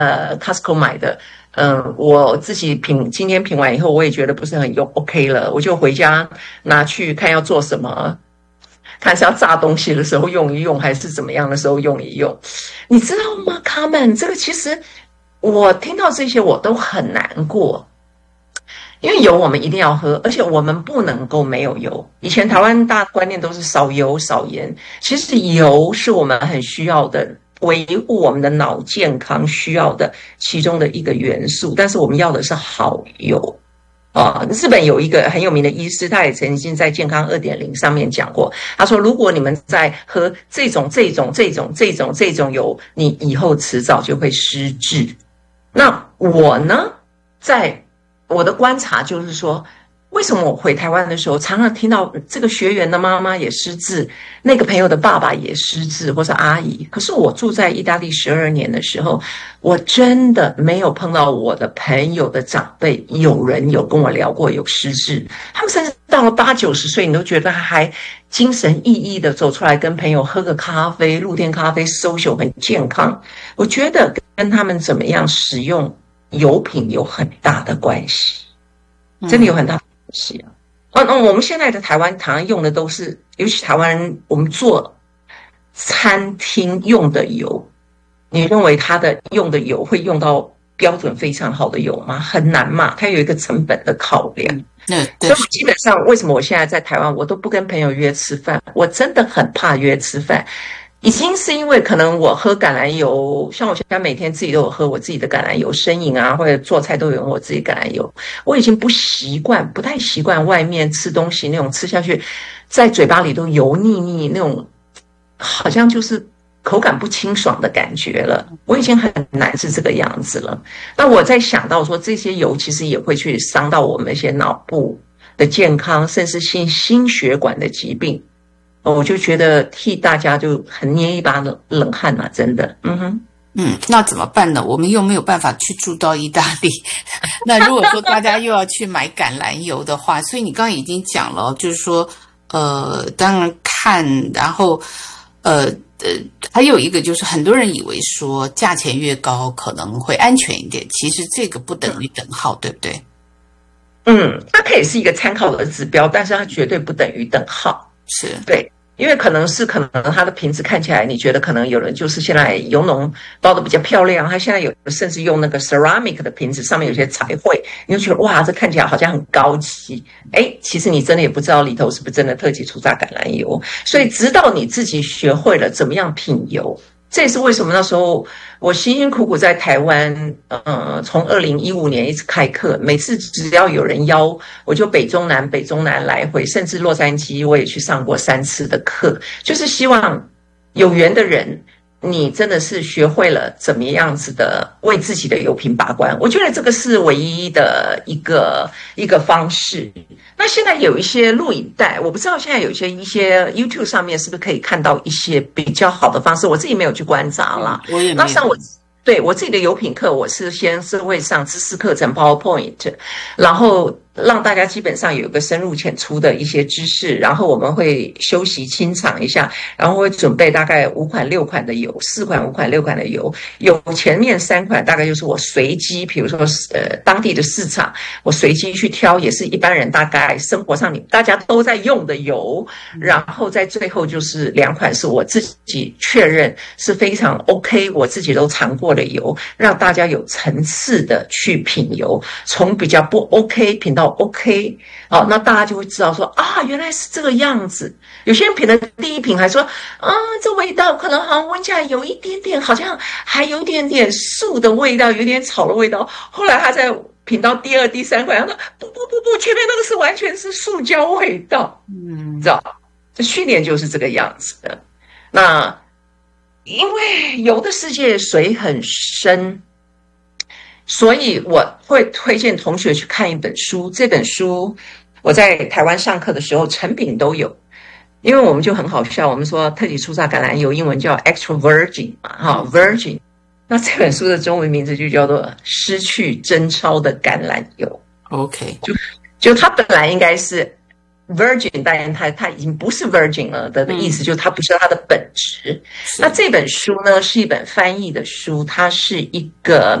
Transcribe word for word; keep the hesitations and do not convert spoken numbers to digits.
呃 Costco 买的，嗯、呃，我自己品今天品完以后，我也觉得不是很用 OK 了，我就回家拿去看要做什么，看是要炸东西的时候用一用，还是怎么样的时候用一用。你知道吗，卡门？这个其实我听到这些我都很难过。因为油我们一定要喝，而且我们不能够没有油。以前台湾大观念都是少油少盐，其实油是我们很需要的，维护我们的脑健康需要的其中的一个元素。但是我们要的是好油啊！日本有一个很有名的医师，他也曾经在健康 二点零 上面讲过，他说如果你们在喝这种这种这种这种这种油，你以后迟早就会失智。那我呢，在我的观察就是说，为什么我回台湾的时候，常常听到这个学员的妈妈也失智，那个朋友的爸爸也失智，或是阿姨。可是我住在意大利十二年的时候，我真的没有碰到我的朋友的长辈，有人有跟我聊过有失智。他们甚至到了八九十岁，你都觉得还精神奕奕的走出来跟朋友喝个咖啡，露天咖啡 social 很健康。我觉得跟他们怎么样使用油品有很大的关系，真的有很大的关系啊！嗯嗯，我们现在的台湾常常用的都是，尤其台湾人，我们做餐厅用的油，你认为它的用的油会用到标准非常好的油吗？很难嘛，它有一个成本的考量。 嗯， 所以基本上，为什么我现在在台湾，我都不跟朋友约吃饭，我真的很怕约吃饭。已经是因为可能我喝橄榄油，像我现在每天自己都有喝我自己的橄榄油生饮啊，或者做菜都有用我自己橄榄油，我已经不习惯，不太习惯外面吃东西那种吃下去，在嘴巴里都油腻腻那种，好像就是口感不清爽的感觉了。我已经很难是这个样子了。那我在想到说，这些油其实也会去伤到我们一些脑部的健康，甚至心心血管的疾病。我就觉得替大家就很捏一把冷冷汗啊，真的。嗯哼， 嗯，那怎么办呢？我们又没有办法去住到意大利。那如果说大家又要去买橄榄油的话，所以你刚刚已经讲了，就是说，呃，当然看，然后，呃呃，还有一个就是很多人以为说价钱越高可能会安全一点，其实这个不等于等号，对不对？ 嗯，它可以是一个参考的指标，但是它绝对不等于等号。 是对，因为可能是可能它的瓶子看起来，你觉得可能有人就是现在油浓包的比较漂亮，他现在有甚至用那个 ceramic 的瓶子，上面有些彩绘，你就觉得哇，这看起来好像很高级。哎，其实你真的也不知道里头是不是真的特级初榨橄榄油。所以直到你自己学会了怎么样品油，这也是为什么那时候我辛辛苦苦在台湾，呃，从二零一五年一直开课，每次只要有人邀，我就北中南北中南来回，甚至洛杉矶我也去上过三次的课，就是希望有缘的人，你真的是学会了怎么样子的为自己的油品把关。我觉得这个是唯一的一个一个方式。那现在有一些录影带，我不知道现在有一些一些 YouTube 上面是不是可以看到一些比较好的方式，我自己没有去观察啦。 我也没有。 那像我对我自己的油品课，我是先是会上知识课程 PowerPoint， 然后让大家基本上有一个深入浅出的一些知识，然后我们会休息清场一下，然后会准备大概五款六款的油，四款五款六款的油，有前面三款大概就是我随机，比如说呃当地的市场，我随机去挑，也是一般人大概生活上你大家都在用的油，然后在最后就是两款是我自己确认是非常 OK， 我自己都尝过的油，让大家有层次的去品油，从比较不 OK 品到 OK， 好，那大家就会知道说啊，原来是这个样子。有些人品的第一瓶还说，啊，这味道可能好像闻起来有一点点，好像还有一点点素的味道，有点草的味道。后来他在品到第二、第三款，他说不不不不，前面那个是完全是塑胶味道，嗯，知道？这训练就是这个样子的。那因为油的世界水很深。所以我会推荐同学去看一本书，这本书我在台湾上课的时候成品都有，因为我们就很好笑，我们说特级初榨橄榄油英文叫 extra virgin 嘛，哈 virgin， 那这本书的中文名字就叫做失去贞操的橄榄油。 OK， 就就它本来应该是 virgin，但它它已经不是 virgin 了的的意思，就是它不是它的本质。那这本书呢是一本翻译的书，它是一个